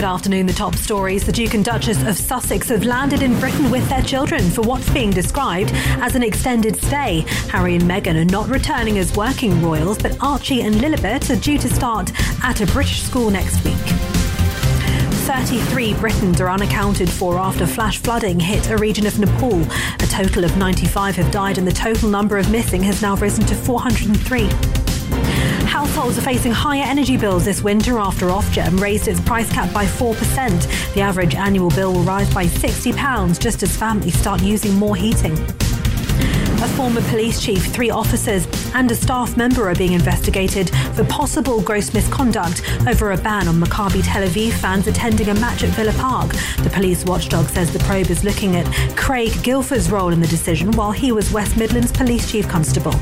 Good afternoon. The top stories. The Duke and Duchess of Sussex have landed in Britain with their children for what's being described as an extended stay. Harry and Meghan are not returning as working royals, but Archie and Lilibet are due to start at a British school next week. 33 Britons are unaccounted for after flash flooding hit a region of Nepal. A total of 95 have died and the total number of missing has now risen to 403. Households are facing higher energy bills this winter after Ofgem raised its price cap by 4%. The average annual bill will rise by £60 just as families start using more heating. A former police chief, 3 officers and a staff member are being investigated for possible gross misconduct over a ban on Maccabi Tel Aviv fans attending a match at Villa Park. The police watchdog says the probe is looking at Craig Guilford's role in the decision while he was West Midlands Police Chief Constable.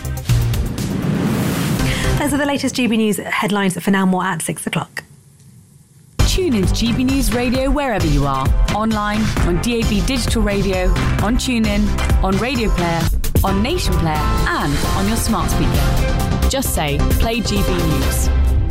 Those are the latest GB News headlines. For now, more at 6 o'clock. Tune into GB News Radio wherever you are. Online, on DAB Digital Radio, on TuneIn, on Radio Player, on Nation Player and on your smart speaker. Just say, play GB News.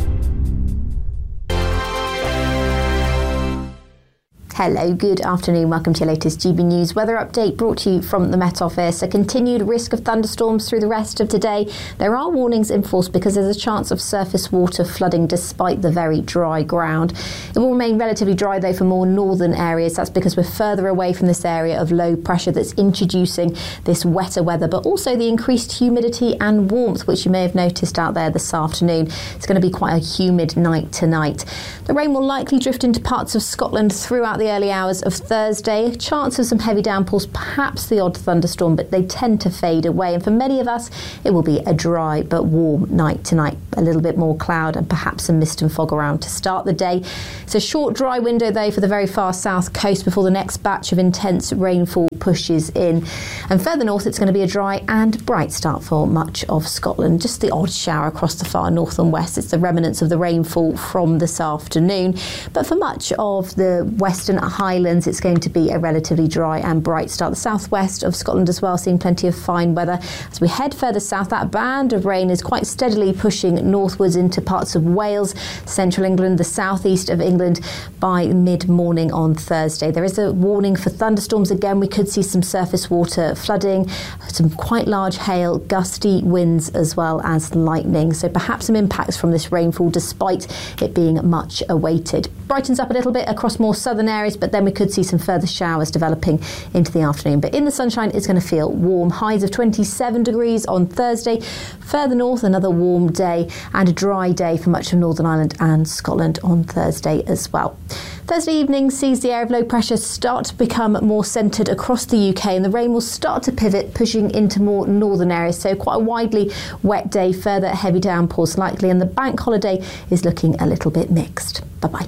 Hello, good afternoon. Welcome to your latest GB News weather update brought to you from the Met Office. A continued risk of thunderstorms through the rest of today. There are warnings in force because there's a chance of surface water flooding despite the very dry ground. It will remain relatively dry though for more northern areas. That's because we're further away from this area of low pressure that's introducing this wetter weather, but also the increased humidity and warmth, which you may have noticed out there this afternoon. It's going to be quite a humid night tonight. The rain will likely drift into parts of Scotland throughout the early hours of Thursday. A chance of some heavy downpours, perhaps the odd thunderstorm, but they tend to fade away. And for many of us, it will be a dry but warm night tonight. A little bit more cloud and perhaps some mist and fog around to start the day. It's a short dry window though for the very far south coast before the next batch of intense rainfall pushes in. And further north, it's going to be a dry and bright start for much of Scotland. Just the odd shower across the far north and west. It's the remnants of the rainfall from this afternoon. But for much of the western Highlands, it's going to be a relatively dry and bright start. The southwest of Scotland as well, seeing plenty of fine weather. As we head further south, that band of rain is quite steadily pushing northwards into parts of Wales, central England, the southeast of England by mid-morning on Thursday. There is a warning for thunderstorms again. We could see some surface water flooding, some quite large hail, gusty winds as well as lightning. So perhaps some impacts from this rainfall despite it being much awaited. Brightens up a little bit across more southern areas, but then we could see some further showers developing into the afternoon. But in the sunshine, it's going to feel warm. Highs of 27 degrees on Thursday. Further north, another warm day and a dry day for much of Northern Ireland and Scotland on Thursday as well. Thursday evening sees the area of low pressure start to become more centred across the UK, and the rain will start to pivot, pushing into more northern areas. So quite a widely wet day, further heavy downpours likely, and the bank holiday is looking a little bit mixed. Bye-bye.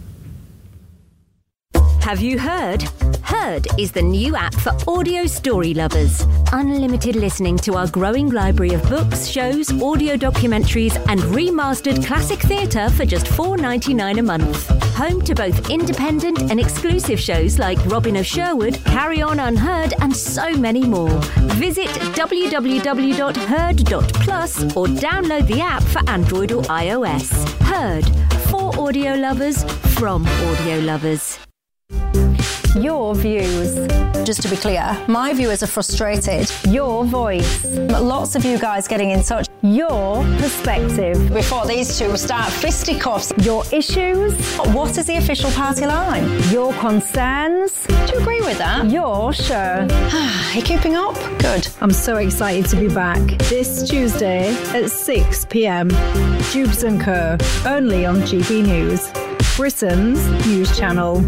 Have you heard? Heard is the new app for audio story lovers. Unlimited listening to our growing library of books, shows, audio documentaries and remastered classic theatre for just $4.99 a month. Home to both independent and exclusive shows like Robin of Sherwood, Carry On Unheard and so many more. Visit www.heard.plus or download the app for Android or iOS. Heard, for audio lovers, from audio lovers. Your views. Just to be clear, my viewers are frustrated. Your voice. Lots of you guys getting in touch. Your perspective. Before these two start fisticuffs. Your issues. What is the official party line? Your concerns. Do you agree with that? Your show. Are you keeping up? Good. I'm so excited to be back this Tuesday at 6 p.m. Jubes & Co. Only on GB News, Britain's news channel.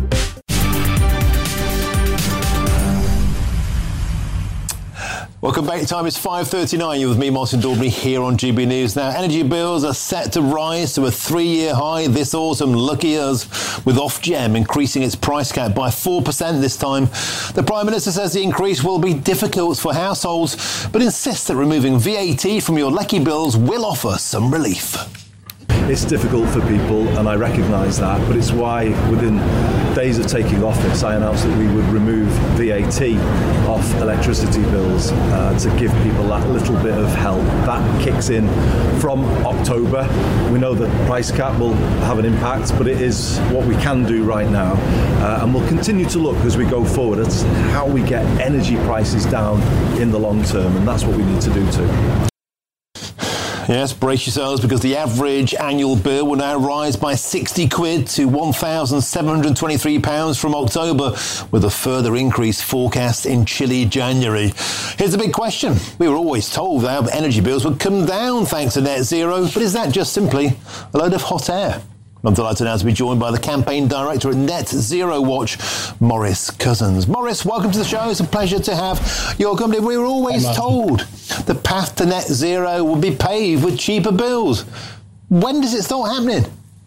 Welcome back. Time is 5:39. You're with me, Martin Daubney, here on GB News. Now, energy bills are set to rise to a 3-year high this autumn. Lucky us, with Ofgem increasing its price cap by 4% this time. The Prime Minister says the increase will be difficult for households, but insists that removing VAT from your lecky bills will offer some relief. It's difficult for people, and I recognise that, but it's why within days of taking office I announced that we would remove VAT off electricity bills to give people that little bit of help. That kicks in from October. We know that price cap will have an impact, but it is what we can do right now, and we'll continue to look as we go forward at how we get energy prices down in the long term, and that's what we need to do too. Yes, brace yourselves, because the average annual bill will now rise by 60 quid to £1,723 from October, with a further increase forecast in chilly January. Here's the big question. We were always told that our energy bills would come down thanks to net zero, but is that just simply a load of hot air? I'm delighted now to be joined by the campaign director at Net Zero Watch, Maurice Cousins. Maurice, welcome to the show. It's a pleasure to have your company. We were always told the path to net zero would be paved with cheaper bills. When does it start happening?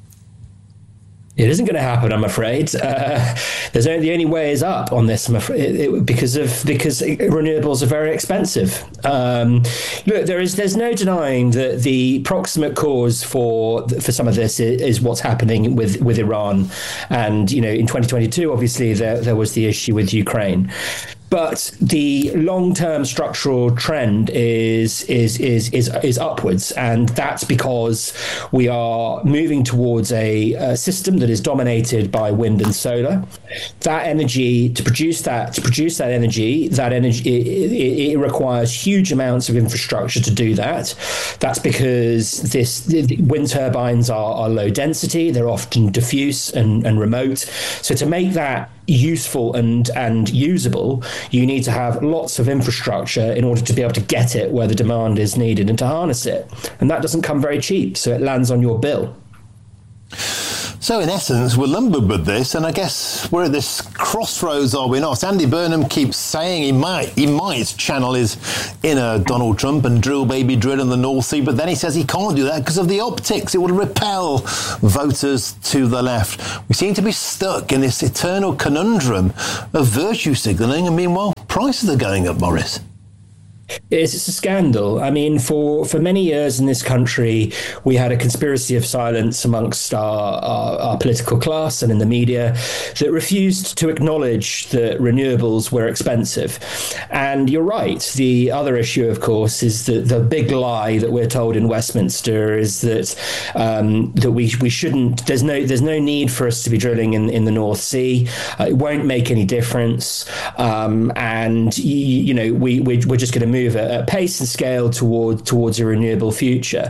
It isn't going to happen, I'm afraid. The only way is up on this, I'm afraid, because renewables are very expensive. Look, there's no denying that the proximate cause for some of this is what's happening with Iran, and in 2022, obviously there was the issue with Ukraine. But the long-term structural trend is upwards, and that's because we are moving towards a system that is dominated by wind and solar. That energy, to produce that energy, it requires huge amounts of infrastructure to do that. That's because the wind turbines are low density, they're often diffuse and remote. So to make that useful and usable, you need to have lots of infrastructure in order to be able to get it where the demand is needed and to harness it. And that doesn't come very cheap, so it lands on your bill. So in essence, we're lumbered with this, and I guess we're at this crossroads, are we not? Andy Burnham keeps saying he might channel his inner Donald Trump and drill baby drill in the North Sea, but then he says he can't do that because of the optics. It would repel voters to the left. We seem to be stuck in this eternal conundrum of virtue signalling, and meanwhile, prices are going up, Maurice. It's a scandal. I mean, for many years in this country, we had a conspiracy of silence amongst our political class and in the media that refused to acknowledge that renewables were expensive. And you're right. The other issue, of course, is that the big lie that we're told in Westminster is that we shouldn't. There's no need for us to be drilling in the North Sea. It won't make any difference. And we're just going to move at pace and scale towards a renewable future.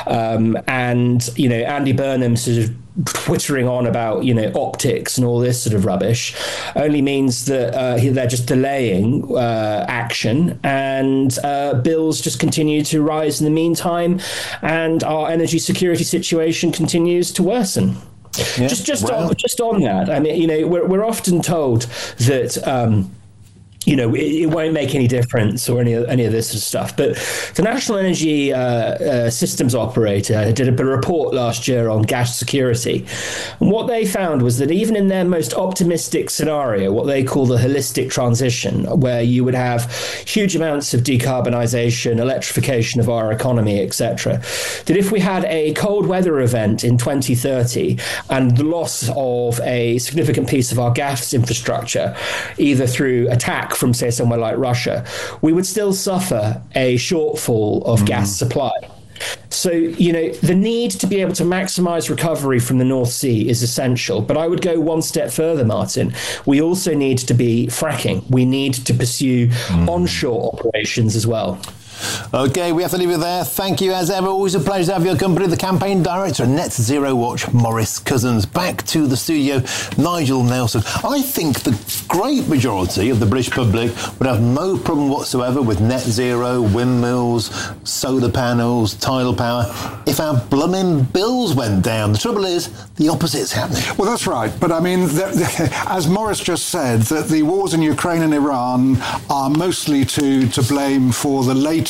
Andy Burnham sort of twittering on about optics and all this sort of rubbish only means that they're just delaying action, and bills just continue to rise in the meantime, and our energy security situation continues to worsen. Yeah, just on that, I mean, we're often told that it won't make any difference or any of this sort of stuff. But the National Energy Systems Operator did a report last year on gas security. And what they found was that even in their most optimistic scenario, what they call the holistic transition, where you would have huge amounts of decarbonisation, electrification of our economy, etc., that if we had a cold weather event in 2030 and the loss of a significant piece of our gas infrastructure, either through attack from, say, somewhere like Russia, we would still suffer a shortfall of gas supply. So, the need to be able to maximise recovery from the North Sea is essential. But I would go one step further, Martin. We also need to be fracking. We need to pursue onshore operations as well. OK, we have to leave it there. Thank you, as ever. Always a pleasure to have your company. The campaign director at Net Zero Watch, Maurice Cousins. Back to the studio, Nigel Nelson. I think the great majority of the British public would have no problem whatsoever with net zero, windmills, solar panels, tidal power, if our blooming bills went down. The trouble is, the opposite's happening. Well, that's right. But I mean, as Maurice just said, that the wars in Ukraine and Iran are mostly to blame for the latest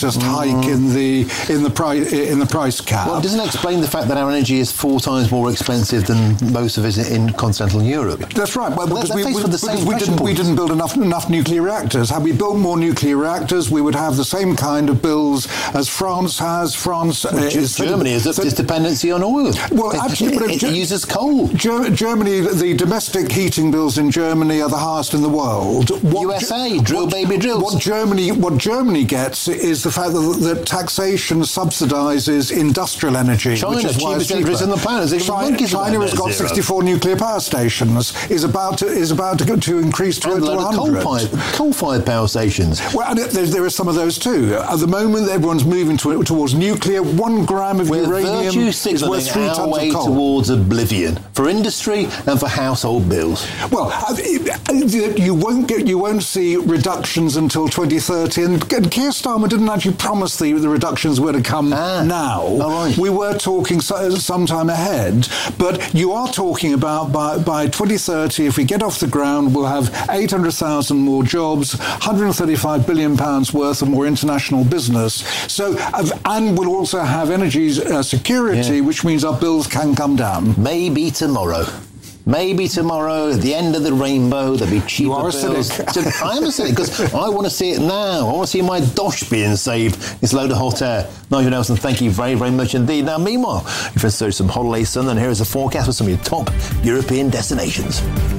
latest hike in the price cap. Well, doesn't it explain the fact that our energy is 4 times more expensive than most of it in continental Europe? That's right. Well, because we we didn't build enough nuclear reactors. Had we built more nuclear reactors, we would have the same kind of bills as France has. Germany is its dependency on oil. Well, absolutely. It uses coal. Germany, the domestic heating bills in Germany are the highest in the world. Drill baby drills. What Germany gets is the fact that taxation subsidises industrial energy. China's cheapest electricity on the planet. China has got 64 nuclear power stations. Is about to increase to 100. Coal-fired power stations. Well, and there are some of those too. At the moment, everyone's moving towards nuclear. 1 gram of uranium is worth 3 tons of coal. Towards oblivion for industry and for household bills. Well, you won't see reductions until 2030, and Keir Starmer didn't actually promise the reductions were to come now. Right. We were talking sometime ahead, but you are talking about by 2030, if we get off the ground, we'll have 800,000 more jobs, £135 billion worth of more international business. So, and we'll also have energy security, which means our bills can come down. Maybe tomorrow, at the end of the rainbow, there'll be cheaper bills. You are a cynic. I am a cynic because I want to see it now. I want to see my dosh being saved. It's a load of hot air. Nigel Nelson, thank you very, very much indeed. Now, meanwhile, if there's some holiday sun, then here is a forecast for some of your top European destinations.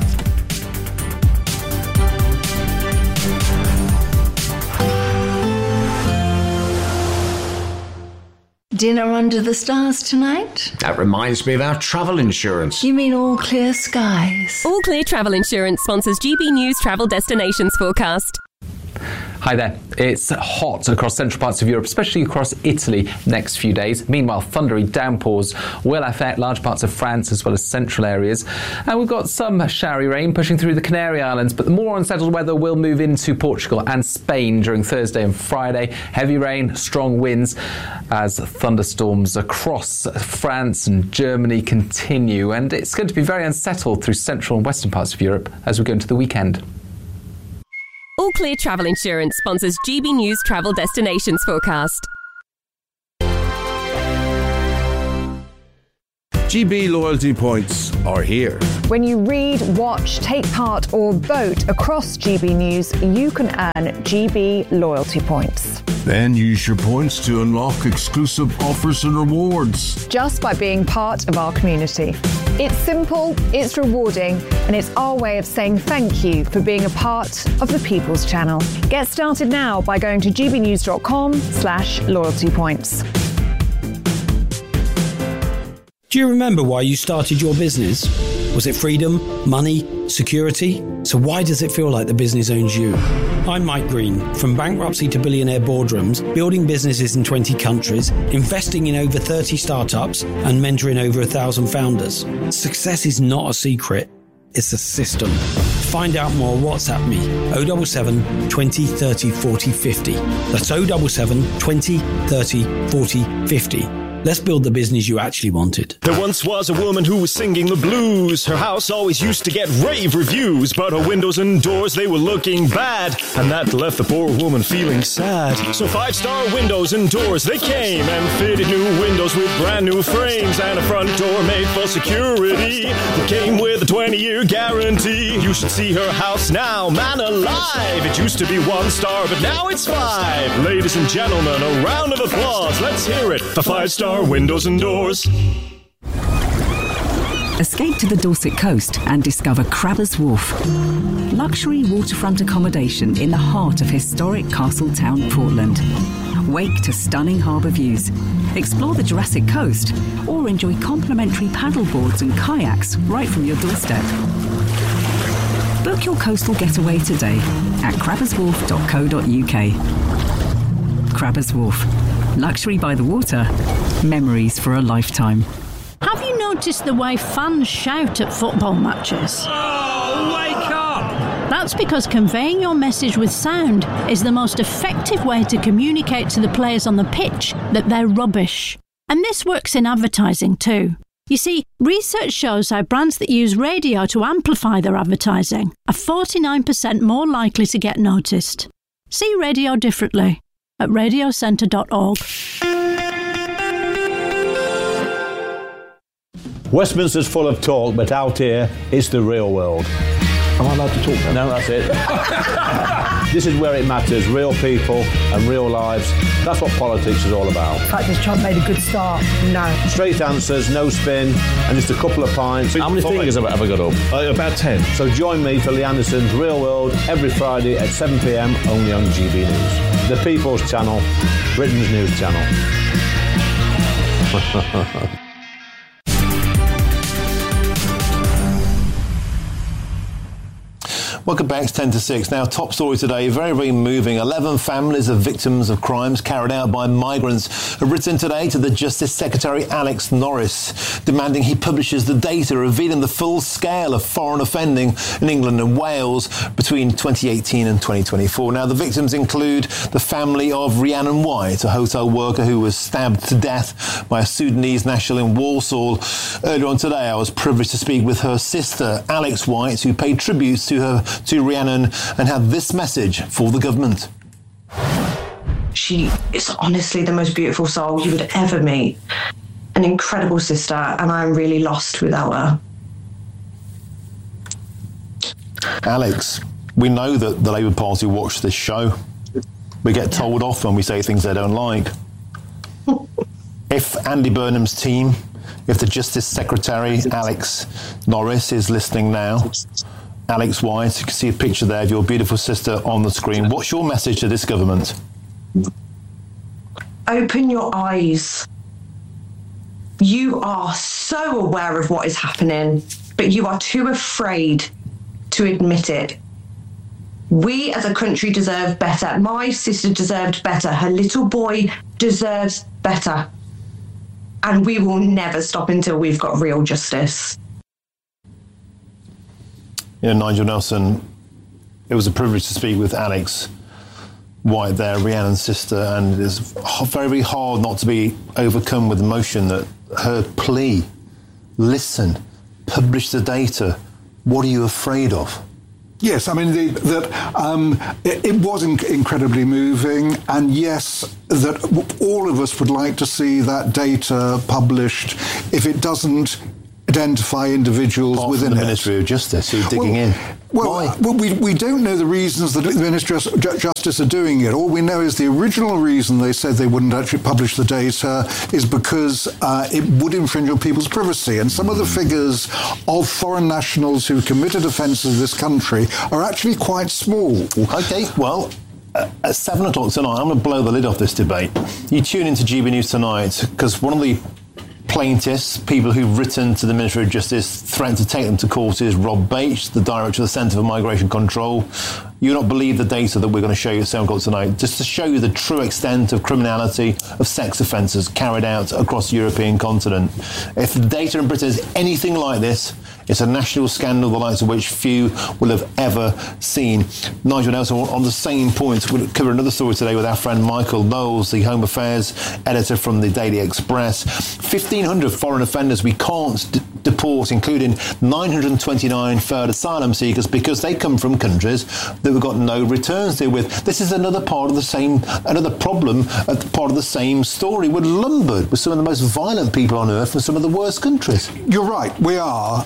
Dinner under the stars tonight? That reminds me of our travel insurance. You mean All Clear Skies? All Clear Travel Insurance sponsors GB News Travel Destinations Forecast. Hi there. It's hot across central parts of Europe, especially across Italy next few days. Meanwhile, thundery downpours will affect large parts of France as well as central areas. And we've got some showery rain pushing through the Canary Islands, but the more unsettled weather will move into Portugal and Spain during Thursday and Friday. Heavy rain, strong winds as thunderstorms across France and Germany continue. And it's going to be very unsettled through central and western parts of Europe as we go into the weekend. All Clear Travel Insurance sponsors GB News Travel Destinations Forecast. GB loyalty points are here. When you read, watch, take part or vote across GB News, you can earn GB loyalty points. Then use your points to unlock exclusive offers and rewards. Just by being part of our community. It's simple, it's rewarding, and it's our way of saying thank you for being a part of the People's Channel. Get started now by going to gbnews.com/loyalty points. Do you remember why you started your business? Was it freedom, money, security? So why does it feel like the business owns you? I'm Mike Green. From bankruptcy to billionaire boardrooms, building businesses in 20 countries, investing in over 30 startups, and mentoring over 1,000 founders. Success is not a secret. It's a system. Find out more, WhatsApp me, 077 20 30 40 50. That's 077 20 30 40 50. Let's build the business you actually wanted. There once was a woman who was singing the blues. Her house always used to get rave reviews, but her windows and doors, they were looking bad, and that left the poor woman feeling sad. So 5-star windows and doors, they came and fitted new windows with brand new frames and a front door made for security. It came with a 20-year guarantee. You should see her house now, man alive. It used to be 1 star, but now it's 5. Ladies and gentlemen, a round of applause. Let's hear it for 5-star windows and doors. Escape to the Dorset coast and discover Crabbers Wharf. Luxury waterfront accommodation in the heart of historic Castletown, Portland. Wake to stunning harbour views. Explore the Jurassic Coast or enjoy complimentary paddleboards and kayaks right from your doorstep. Book your coastal getaway today at crabberswharf.co.uk. Crabbers Wharf. Luxury by the water. Memories for a lifetime. Have you noticed the way fans shout at football matches? Oh, wake up! That's because conveying your message with sound is the most effective way to communicate to the players on the pitch that they're rubbish. And this works in advertising too. You see, research shows how brands that use radio to amplify their advertising are 49% more likely to get noticed. See radio differently. at radiocentre.org. Westminster's full of talk, but out here, it's the real world. Am I allowed to talk now? No, that's it. This is where it matters, real people and real lives. That's what politics is all about. The fact is Trump made a good start, no. Straight answers, no spin, and just a couple of pints. How many fingers have I got up? About 10. So join me for Lee Anderson's Real World every Friday at 7 p.m, only on GB News. The People's Channel, Britain's news channel. Welcome back. It's 10 to 6. Now, top story today, very, very moving. 11 families of victims of crimes carried out by migrants have written today to the Justice Secretary Alex Norris, demanding he publishes the data revealing the full scale of foreign offending in England and Wales between 2018 and 2024. Now, the victims include the family of Rhiannon White, a hotel worker who was stabbed to death by a Sudanese national in Walsall. Earlier on today, I was privileged to speak with her sister, Alex White, who paid tributes to Rhiannon and had this message for the government. She is honestly the most beautiful soul you would ever meet. An incredible sister, and I'm really lost without her. Alex, we know that the Labour Party watch this show. We get told off when we say things they don't like. If Andy Burnham's team, if the Justice Secretary, Alex Norris, is listening now, Alex White, you can see a picture there of your beautiful sister on the screen. What's your message to this government? Open your eyes. You are so aware of what is happening, but you are too afraid to admit it. We as a country deserve better. My sister deserved better. Her little boy deserves better. And we will never stop until we've got real justice. You know, Nigel Nelson, it was a privilege to speak with Alex White there, Rhiannon's sister, and it's very, very hard not to be overcome with emotion that her plea, listen, publish the data, what are you afraid of? Yes, I mean, it was incredibly moving, and yes, that all of us would like to see that data published. If it doesn't identify individuals within the Ministry of Justice who are digging in. Well, we don't know the reasons that the Ministry of Justice are doing it. All we know is the original reason they said they wouldn't actually publish the data is because it would infringe on people's privacy. And some of the figures of foreign nationals who committed offences in this country are actually quite small. OK, well, at 7 o'clock tonight, I'm going to blow the lid off this debate. You tune into GB News tonight because one of the plaintiffs, people who've written to the Ministry of Justice, threatened to take them to court, is Rob Bates, the director of the Centre for Migration Control. You will not believe the data that we're going to show you at 7 o'clock tonight, just to show you the true extent of criminality of sex offences carried out across the European continent. If the data in Britain is anything like this, it's a national scandal, the likes of which few will have ever seen. Nigel Nelson, on the same point, we'll cover another story today with our friend Michael Knowles, the Home Affairs editor from the Daily Express. 1,500 foreign offenders we can't deport, including 929 third asylum seekers, because they come from countries that we've got no returns deal with. This is another part of the same, another problem, part of the same story. We're lumbered with some of the most violent people on earth from some of the worst countries. You're right, we are.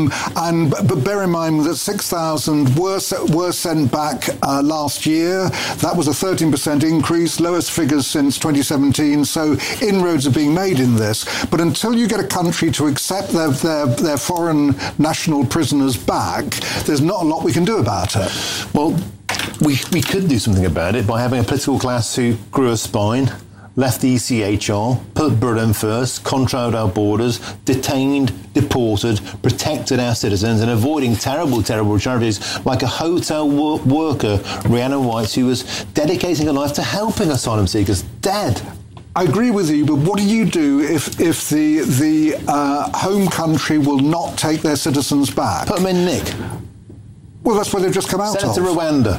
But bear in mind that 6,000 were sent back last year. That was a 13% increase, lowest figures since 2017. So inroads are being made in this. But until you get a country to accept their foreign national prisoners back, there's not a lot we can do about it. Well, we could do something about it by having a political class who grew a spine, left the ECHR, put Britain first, controlled our borders, detained, deported, protected our citizens, and avoiding terrible, terrible tragedies like a hotel worker, Rhiannon White, who was dedicating her life to helping asylum seekers, dead. I agree with you, but what do you do if the home country will not take their citizens back? Put them in Nick. Well, that's where they've just come out Send it to Rwanda.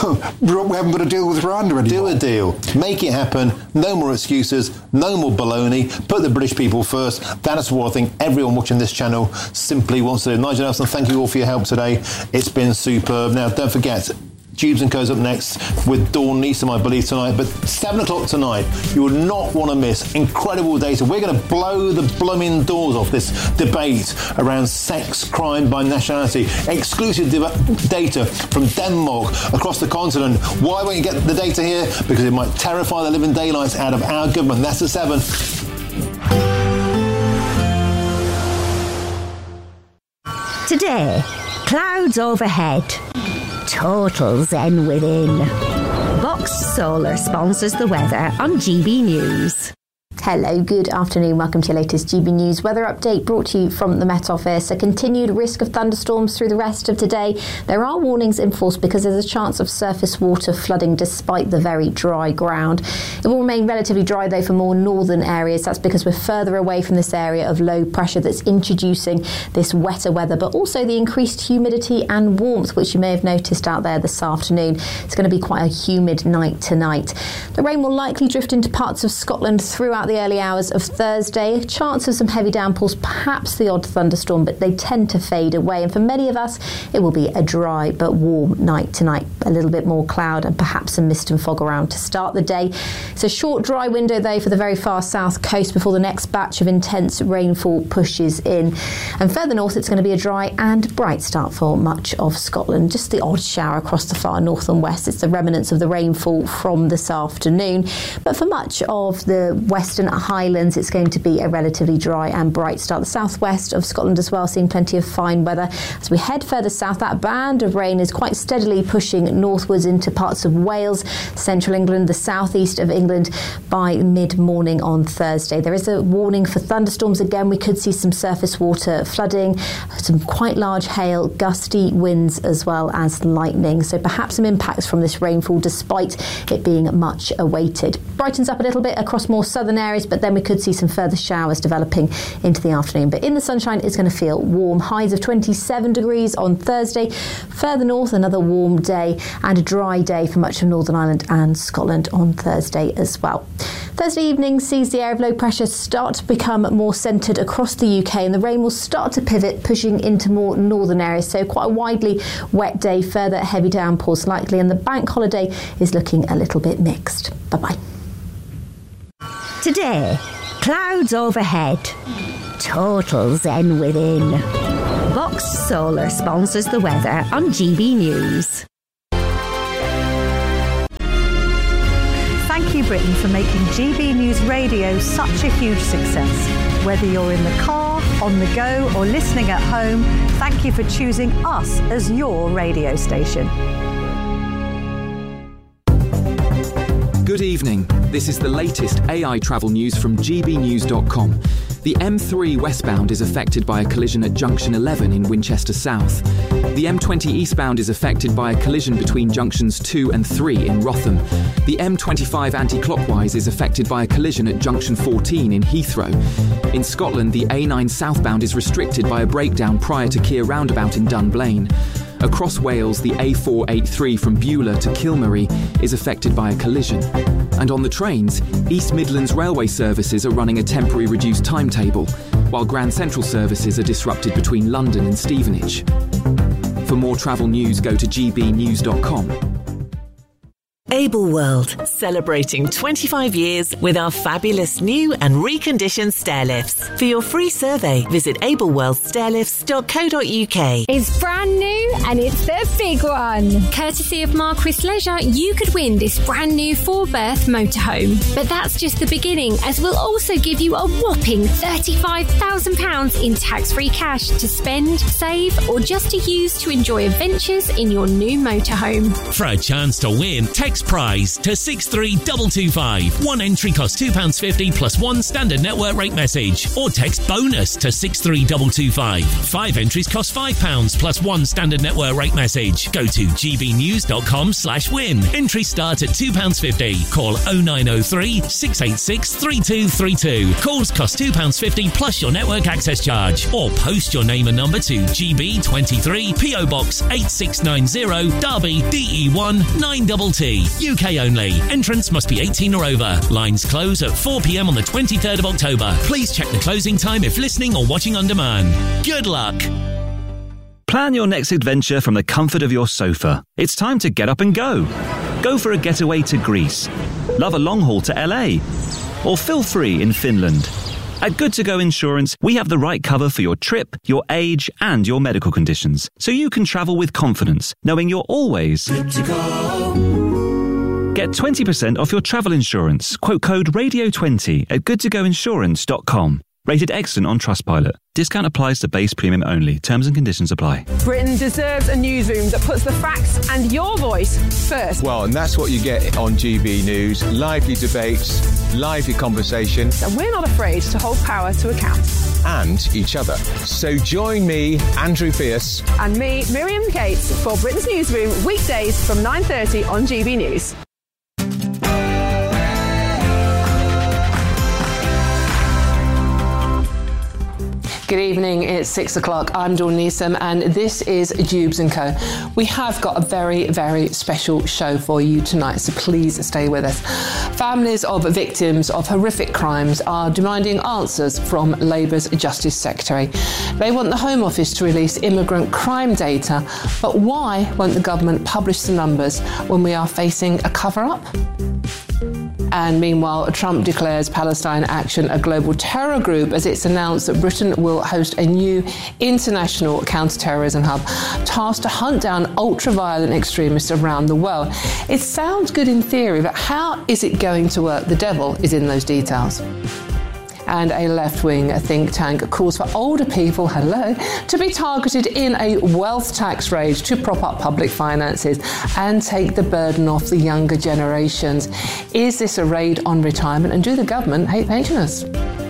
We haven't got to deal with Rwanda anymore. Do a deal. Make it happen. No more excuses. No more baloney. Put the British people first. That is what I think everyone watching this channel simply wants to do. Nigel Nelson, thank you all for your help today. It's been superb. Now, don't forget, Jubes and Co's up next with Dawn Neeson, I believe, tonight. But 7 o'clock tonight, you will not want to miss incredible data. We're going to blow the blooming doors off this debate around sex crime by nationality. Exclusive data from Denmark across the continent. Why won't you get the data here? Because it might terrify the living daylights out of our government. That's at 7. Today, clouds overhead, total zen within. Vox Solar sponsors the weather on GB News. Hello, good afternoon. Welcome to your latest GB News weather update brought to you from the Met Office. A continued risk of thunderstorms through the rest of today. There are warnings in force because there's a chance of surface water flooding despite the very dry ground. It will remain relatively dry though for more northern areas. That's because we're further away from this area of low pressure that's introducing this wetter weather, but also the increased humidity and warmth, which you may have noticed out there this afternoon. It's going to be quite a humid night tonight. The rain will likely drift into parts of Scotland throughout the early hours of Thursday. A chance of some heavy downpours, perhaps the odd thunderstorm, but they tend to fade away. And for many of us, it will be a dry but warm night tonight. A little bit more cloud and perhaps some mist and fog around to start the day. It's a short dry window though for the very far south coast before the next batch of intense rainfall pushes in. And further north, it's going to be a dry and bright start for much of Scotland. Just the odd shower across the far north and west. It's the remnants of the rainfall from this afternoon. But for much of the western Highlands, it's going to be a relatively dry and bright start. The southwest of Scotland as well, seeing plenty of fine weather. As we head further south, that band of rain is quite steadily pushing northwards into parts of Wales, central England, the southeast of England by mid-morning on Thursday. There is a warning for thunderstorms again. We could see some surface water flooding, some quite large hail, gusty winds as well as lightning. So perhaps some impacts from this rainfall despite it being much awaited. Brightens up a little bit across more southern areas, but then we could see some further showers developing into the afternoon. But in the sunshine, it's going to feel warm. Highs of 27 degrees on Thursday. Further north, another warm day and a dry day for much of Northern Ireland and Scotland on Thursday as well. Thursday evening sees the area of low pressure start to become more centred across the UK, and the rain will start to pivot, pushing into more northern areas. So quite a widely wet day, further heavy downpours likely, and the bank holiday is looking a little bit mixed. Bye-bye. Today, clouds overhead, total zen within. Vox Solar sponsors the weather on GB News. Thank you, Britain, for making GB News Radio such a huge success. Whether you're in the car, on the go, or listening at home, thank you for choosing us as your radio station. Good evening. This is the latest AI travel news from gbnews.com. The M3 westbound is affected by a collision at junction 11 in Winchester South. The M20 eastbound is affected by a collision between junctions 2 and 3 in Wrotham. The M25 anti-clockwise is affected by a collision at junction 14 in Heathrow. In Scotland, the A9 southbound is restricted by a breakdown prior to Keir roundabout in Dunblane. Across Wales, the A483 from Beulah to Kilmary is affected by a collision. And on the trains, East Midlands Railway services are running a temporary reduced timetable, while Grand Central services are disrupted between London and Stevenage. For more travel news, go to gbnews.com. Able World, celebrating 25 years with our fabulous new and reconditioned stair lifts. For your free survey, visit ableworldstairlifts.co.uk. It's brand new and it's the big one. Courtesy of Marquis Leisure, you could win this brand new 4-berth motorhome. But that's just the beginning, as we'll also give you a whopping £35,000 in tax-free cash to spend, save, or just to use to enjoy adventures in your new motorhome. For a chance to win, text prize to 63225. One entry costs £2.50 plus one standard network rate message, or text bonus to 63225. 5 entries cost £5 plus one standard network rate message. Go to gbnews.com/win. Entries start at £2.50. Call 0903 686 3232. Calls cost £2.50 plus your network access charge, or post your name and number to GB23 PO Box 8690 Derby DE1 9TT. UK only. Entrance must be 18 or over. Lines close at 4 p.m. on the 23rd of October. Please check the closing time if listening or watching on demand. Good luck. Plan your next adventure from the comfort of your sofa. It's time to get up and go. Go for a getaway to Greece. Love a long haul to LA. Or feel free in Finland. At Good To Go Insurance, we have the right cover for your trip, your age, and your medical conditions, so you can travel with confidence, knowing you're always good to go. Get 20% off your travel insurance. Quote code RADIO20 at goodtogoinsurance.com. Rated excellent on Trustpilot. Discount applies to base premium only. Terms and conditions apply. Britain deserves a newsroom that puts the facts and your voice first. Well, and that's what you get on GB News. Lively debates, lively conversation. And we're not afraid to hold power to account. And each other. So join me, Andrew Pierce. And me, Miriam Cates, for Britain's Newsroom, weekdays from 9:30 on GB News. Good evening, it's 6 o'clock. I'm Dawn Neeson and this is Jubes & Co. We have got a very, very special show for you tonight, so please stay with us. Families of victims of horrific crimes are demanding answers from Labour's Justice Secretary. They want the Home Office to release immigrant crime data, but why won't the government publish the numbers when we are facing a cover-up? And meanwhile, Trump declares Palestine Action a global terror group as it's announced that Britain will host a new international counter-terrorism hub tasked to hunt down ultra-violent extremists around the world. It sounds good in theory, but how is it going to work? The devil is in those details. And a left-wing think tank calls for older people, to be targeted in a wealth tax raid to prop up public finances and take the burden off the younger generations. Is this a raid on retirement, and do the government hate pensioners?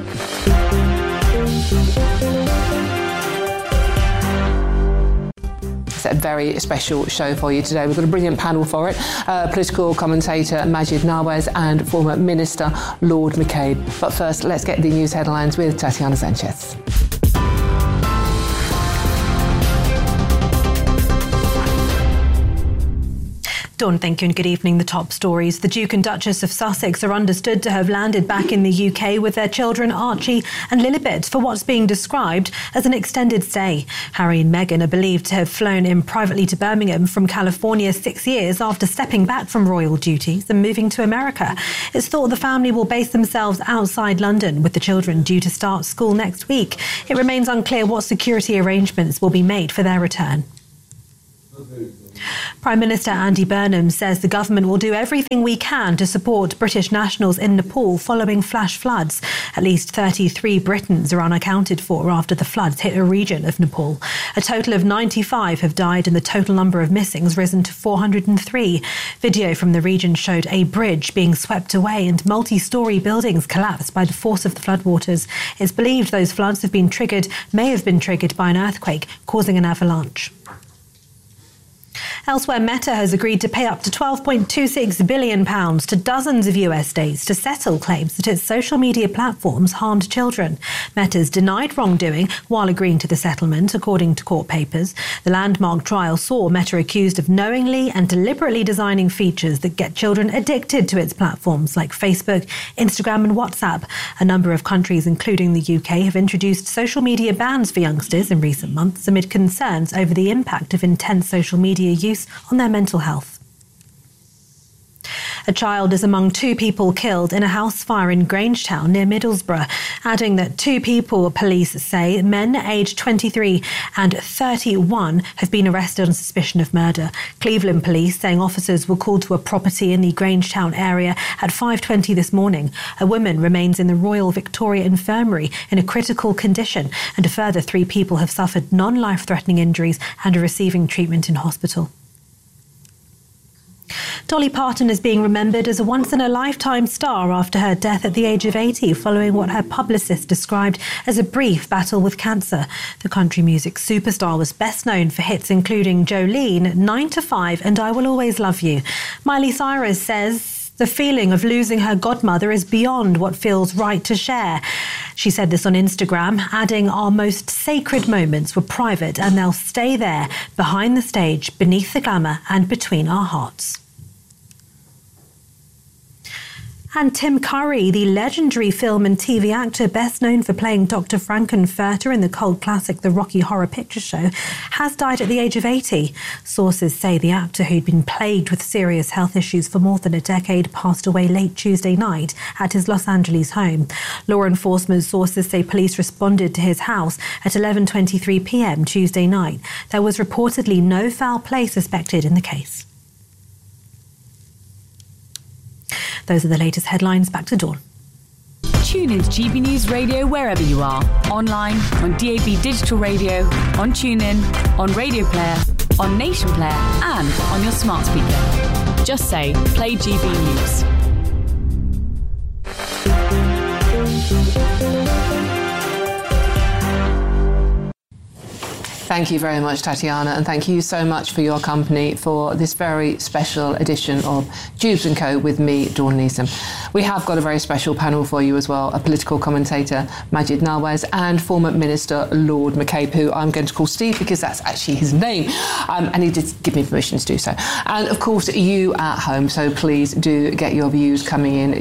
It's a very special show for you today. We've got a brilliant panel for it. Political commentator Majid Nawaz and former Minister Lord McCabe. But first, let's get the news headlines with Tatiana Sanchez. Dawn, thank you and good evening. The top stories. The Duke and Duchess of Sussex are understood to have landed back in the UK with their children Archie and Lilibet for what's being described as an extended stay. Harry and Meghan are believed to have flown in privately to Birmingham from California 6 years after stepping back from royal duties and moving to America. It's thought the family will base themselves outside London, with the children due to start school next week. It remains unclear what security arrangements will be made for their return. Prime Minister Andy Burnham says the government will do everything we can to support British nationals in Nepal following flash floods. At least 33 Britons are unaccounted for after the floods hit a region of Nepal. A total of 95 have died and the total number of missings risen to 403. Video from the region showed a bridge being swept away and multi-storey buildings collapsed by the force of the floodwaters. It's believed those floods may have been triggered by an earthquake, causing an avalanche. Elsewhere, Meta has agreed to pay up to £12.26 billion to dozens of US states to settle claims that its social media platforms harmed children. Meta's denied wrongdoing while agreeing to the settlement, according to court papers. The landmark trial saw Meta accused of knowingly and deliberately designing features that get children addicted to its platforms like Facebook, Instagram and WhatsApp. A number of countries, including the UK, have introduced social media bans for youngsters in recent months amid concerns over the impact of intense social media use on their mental health. A child is among 2 people killed in a house fire in Grangetown near Middlesbrough, adding that 2 people, police say, men aged 23 and 31, have been arrested on suspicion of murder. Cleveland police saying officers were called to a property in the Grangetown area at 5:20 this morning. A woman remains in the Royal Victoria Infirmary in a critical condition, and a further 3 people have suffered non-life-threatening injuries and are receiving treatment in hospital. Dolly Parton is being remembered as a once-in-a-lifetime star after her death at the age of 80, following what her publicist described as a brief battle with cancer. The country music superstar was best known for hits including Jolene, 9 to 5 and I Will Always Love You. Miley Cyrus says the feeling of losing her godmother is beyond what feels right to share. She said this on Instagram, adding, "Our most sacred moments were private and they'll stay there, behind the stage, beneath the glamour and between our hearts." And Tim Curry, the legendary film and TV actor best known for playing Dr. Frankenfurter in the cult classic The Rocky Horror Picture Show, has died at the age of 80. Sources say the actor, who'd been plagued with serious health issues for more than a decade, passed away late Tuesday night at his Los Angeles home. Law enforcement sources say police responded to his house at 11:23 p.m. Tuesday night. There was reportedly no foul play suspected in the case. Those are the latest headlines. Back to Dawn. Tune into GB News Radio wherever you are. Online, on DAB Digital Radio, on TuneIn, on Radio Player, on Nation Player and on your smart speaker. Just say, play GB News. Thank you very much, Tatiana, and thank you so much for your company for this very special edition of Jubes & Co. with me, Dawn Neeson. We have got a very special panel for you as well, a political commentator, Majid Nawaz, and former Minister Lord McCabe, who I'm going to call Steve because that's actually his name, and he did give me permission to do so. And of course, you at home, so please do get your views coming in,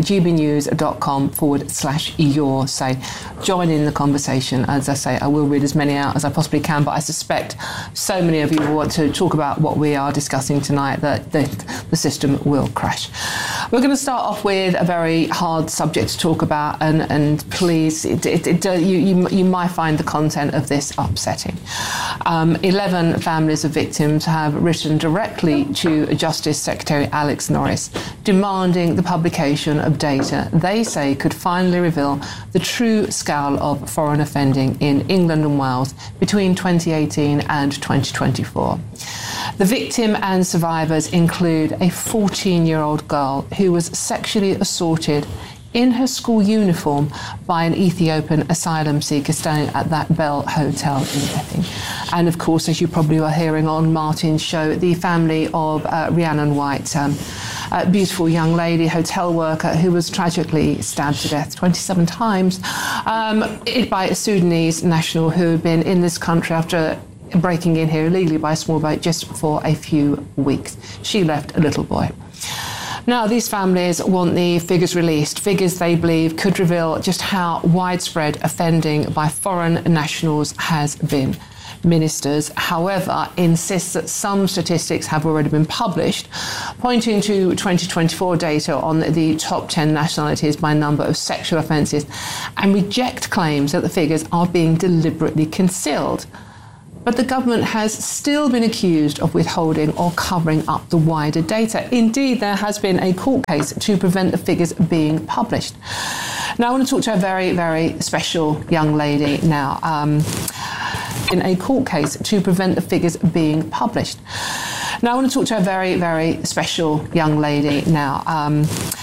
gbnews.com/your say. Join in the conversation. As I say, I will read as many out as I possibly can, but I suspect so many of you will want to talk about what we are discussing tonight that the system will crash. We're going to start off with a very hard subject to talk about, and please, you might find the content of this upsetting. 11 families of victims have written directly to Justice Secretary Alex Norris, demanding the publication of data they say could finally reveal the true scale of foreign offending in England and Wales between 2018 and 2024. The victim and survivors include a 14-year-old girl who was sexually assaulted in her school uniform by an Ethiopian asylum seeker staying at that Bell Hotel in Epping. And of course, as you probably were hearing on Martin's show, the family of Rhiannon White, a beautiful young lady, hotel worker, who was tragically stabbed to death 27 times by a Sudanese national who had been in this country after breaking in here illegally by a small boat just for a few weeks. She left a little boy. Now, these families want the figures released, figures they believe could reveal just how widespread offending by foreign nationals has been. Ministers, however, insist that some statistics have already been published, pointing to 2024 data on the top 10 nationalities by number of sexual offences, and reject claims that the figures are being deliberately concealed. But the government has still been accused of withholding or covering up the wider data. Indeed, there has been a court case to prevent the figures being published. Now, I want to talk to a very, very special young lady now. In a court case to prevent the figures being published. Now, I want to talk to a very, very special young lady now.